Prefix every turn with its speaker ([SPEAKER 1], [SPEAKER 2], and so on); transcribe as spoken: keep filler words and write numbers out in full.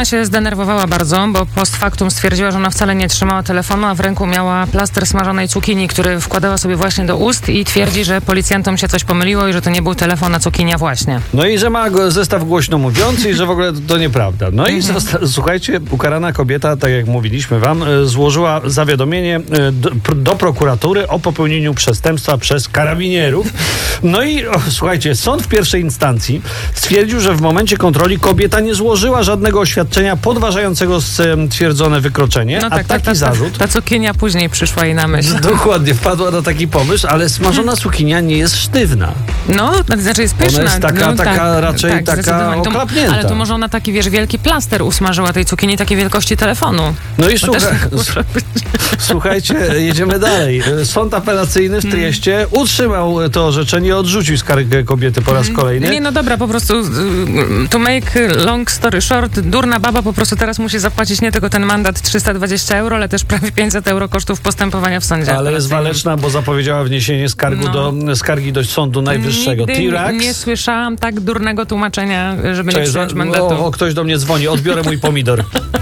[SPEAKER 1] się zdenerwowała bardzo, bo post factum stwierdziła, że ona wcale nie trzymała telefonu, a w ręku miała plaster smażonej cukinii, który wkładała sobie właśnie do ust i twierdzi, że policjantom się coś pomyliło i że to nie był telefon, a cukinia właśnie.
[SPEAKER 2] No i że ma go zestaw głośno mówiący i że w ogóle to nieprawda. No i
[SPEAKER 1] Mhm.
[SPEAKER 2] zosta- słuchajcie, ukarana kobieta, tak jak mówiliśmy wam, e, złożyła zawiadomienie e, do, pr- do prokuratury o popełnieniu przestępstwa przez karabinierów. No i o, słuchajcie, sąd w pierwszej instancji stwierdził, że w momencie kontroli kobieta nie złożyła żadnego oświadczenia podważającego stwierdzone wykroczenie,
[SPEAKER 1] No
[SPEAKER 2] a
[SPEAKER 1] tak,
[SPEAKER 2] taki
[SPEAKER 1] ta, ta,
[SPEAKER 2] zarzut...
[SPEAKER 1] ta cukinia później przyszła jej na myśl.
[SPEAKER 2] Dokładnie, wpadła na taki pomysł, ale smażona cukinia nie jest sztywna.
[SPEAKER 1] No, to znaczy jest pyszna.
[SPEAKER 2] Ona jest taka-
[SPEAKER 1] no,
[SPEAKER 2] taka
[SPEAKER 1] tak,
[SPEAKER 2] raczej
[SPEAKER 1] tak,
[SPEAKER 2] taka
[SPEAKER 1] zdecydowanie. To-
[SPEAKER 2] oklapnięta.
[SPEAKER 1] Ale to może ona taki, wiesz, wielki plaster usmażyła tej cukinii, takiej wielkości telefonu.
[SPEAKER 2] No i
[SPEAKER 1] To
[SPEAKER 2] słuchaj,
[SPEAKER 1] też może być.
[SPEAKER 2] słuchajcie, jedziemy dalej. Sąd apelacyjny w Trieście utrzymał to orzeczenie i odrzucił skargę kobiety po raz kolejny.
[SPEAKER 1] Nie, no dobra, po prostu y, to make long story short, durna baba po prostu teraz musi zapłacić nie tylko ten mandat trzysta dwadzieścia euro, ale też prawie pięćset euro kosztów postępowania w sądzie.
[SPEAKER 2] Ale jest waleczna, bo zapowiedziała wniesienie skargu
[SPEAKER 1] No.
[SPEAKER 2] do, skargi do Sądu Najwyższego.
[SPEAKER 1] Nigdy
[SPEAKER 2] T-Rex.
[SPEAKER 1] nie słyszałam tak durnego tłumaczenia, żeby nie
[SPEAKER 2] Cześć,
[SPEAKER 1] przyjąć
[SPEAKER 2] o,
[SPEAKER 1] mandatu.
[SPEAKER 2] o, ktoś do mnie dzwoni, odbiorę mój pomidor.